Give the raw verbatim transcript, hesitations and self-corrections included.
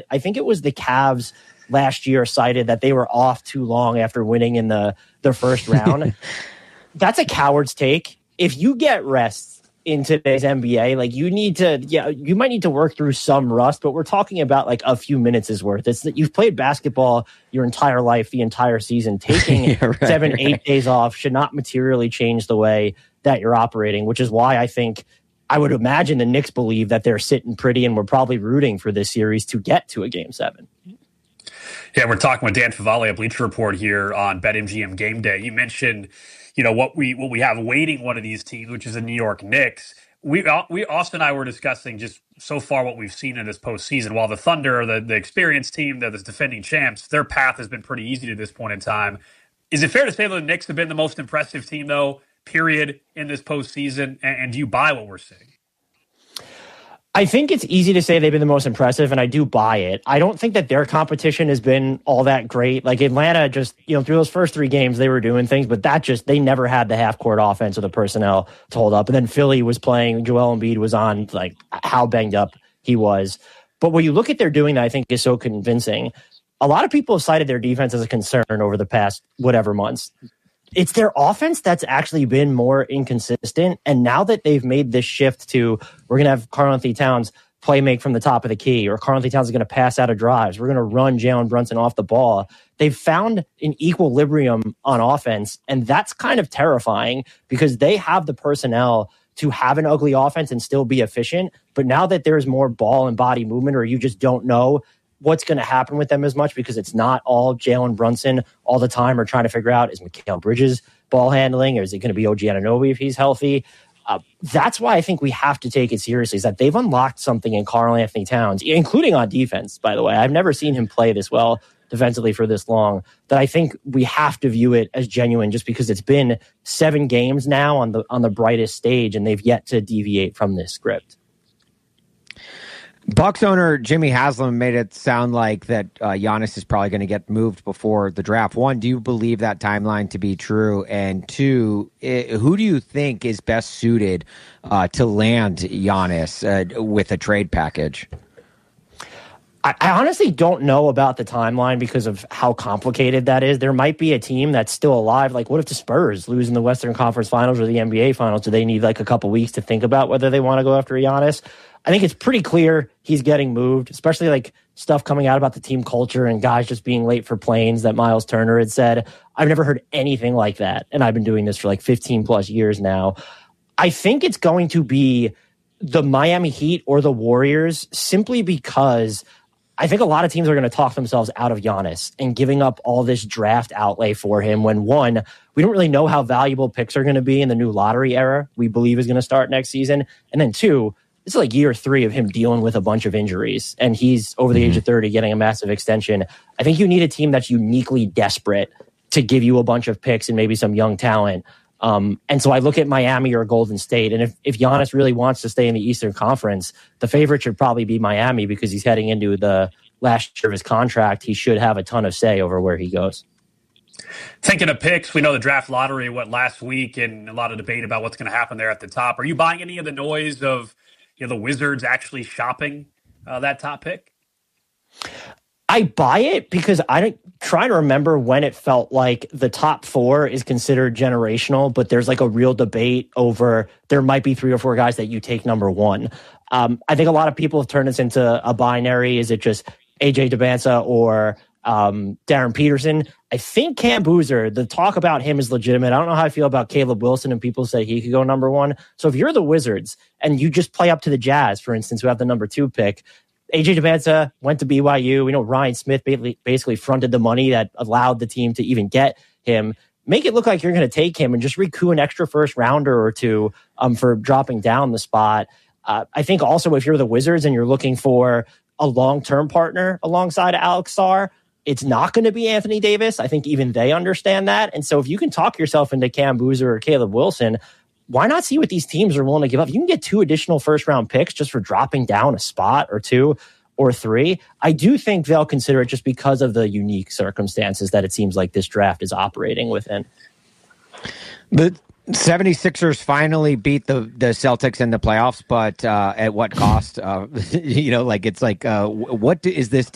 I think it was the Cavs last year cited that they were off too long after winning in the, the first round. That's a coward's take. If you get rest in today's N B A, like you need to, yeah, you might need to work through some rust, but we're talking about like a few minutes is worth. It's that you've played basketball your entire life, the entire season. Taking yeah, right, seven, right. eight days off should not materially change the way that you're operating, which is why I think I would imagine the Knicks believe that they're sitting pretty and we're probably rooting for this series to get to a game seven. Yeah, we're talking with Dan Favale, a Bleacher Report here on BetMGM Game Day. You mentioned, you know, what we what we have awaiting one of these teams, which is the New York Knicks. We, we Austin and I were discussing just so far what we've seen in this postseason. While the Thunder are the, the experienced team, they're the defending champs, their path has been pretty easy to this point in time. Is it fair to say that the Knicks have been the most impressive team, though, period, in this postseason? And, and do you buy what we're seeing? I think it's easy to say they've been the most impressive, and I do buy it. I don't think that their competition has been all that great. Like Atlanta just, you know, through those first three games, they were doing things, but that just, they never had the half-court offense or the personnel to hold up. And then Philly was playing, Joel Embiid was on, like, how banged up he was. But when you look at their doing that I think is so convincing, a lot of people have cited their defense as a concern over the past whatever months. It's their offense that's actually been more inconsistent. And now that they've made this shift to, we're going to have Karl-Anthony Towns play make from the top of the key, or Karl-Anthony Towns is going to pass out of drives, we're going to run Jalen Brunson off the ball. They've found an equilibrium on offense. And that's kind of terrifying because they have the personnel to have an ugly offense and still be efficient. But now that there's more ball and body movement, or you just don't know what's going to happen with them as much because it's not all Jalen Brunson all the time, or trying to figure out, is Mikal Bridges ball handling, or is it going to be O G Anunoby if he's healthy? Uh, that's why I think we have to take it seriously, is that they've unlocked something in Karl-Anthony Towns, including on defense, by the way. I've never seen him play this well defensively for this long, that I think we have to view it as genuine, just because it's been seven games now on the on the brightest stage, and they've yet to deviate from this script. Bucks owner Jimmy Haslam made it sound like that uh, Giannis is probably going to get moved before the draft. One, do you believe that timeline to be true? And two, it, who do you think is best suited uh, to land Giannis uh, with a trade package? I, I honestly don't know about the timeline because of how complicated that is. There might be a team that's still alive. Like, what if the Spurs lose in the Western Conference Finals or the N B A Finals? Do they need like a couple weeks to think about whether they want to go after Giannis? I think it's pretty clear he's getting moved, especially like stuff coming out about the team culture and guys just being late for planes that Miles Turner had said. I've never heard anything like that. And I've been doing this for like fifteen plus years now. I think it's going to be the Miami Heat or the Warriors, simply because I think a lot of teams are going to talk themselves out of Giannis and giving up all this draft outlay for him when, one, we don't really know how valuable picks are going to be in the new lottery era we believe is going to start next season. And then two, it's like year three of him dealing with a bunch of injuries, and he's over the mm-hmm. age of thirty getting a massive extension. I think you need a team that's uniquely desperate to give you a bunch of picks and maybe some young talent. Um, and so I look at Miami or Golden State, and if, if Giannis really wants to stay in the Eastern Conference, the favorite should probably be Miami, because he's heading into the last year of his contract. He should have a ton of say over where he goes. Thinking of picks, we know the draft lottery went last week, and a lot of debate about what's going to happen there at the top. Are you buying any of the noise of, you know, the Wizards actually shopping uh, that top pick? I buy it because I don't try to remember when it felt like the top four is considered generational, but there's like a real debate over there might be three or four guys that you take number one. Um, I think a lot of people have turned this into a binary. Is it just A J Debinsa or um, Darren Peterson? I think Cam Boozer, the talk about him is legitimate. I don't know how I feel about Caleb Wilson, and people say he could go number one. So if you're the Wizards and you just play up to the Jazz, for instance, who have the number two pick, A J Debinsa went to B Y U. We know Ryan Smith basically fronted the money that allowed the team to even get him. Make it look like you're going to take him and just recoup an extra first rounder or two um, for dropping down the spot. Uh, I think also if you're the Wizards and you're looking for a long-term partner alongside Alex Sarr, it's not going to be Anthony Davis. I think even they understand that. And so if you can talk yourself into Cam Boozer or Caleb Wilson, why not see what these teams are willing to give up? You can get two additional first-round picks just for dropping down a spot or two or three. I do think they'll consider it just because of the unique circumstances that it seems like this draft is operating within. The seventy-sixers finally beat the, the Celtics in the playoffs, but uh, at what cost? Uh, you know, like it's like, uh, what is this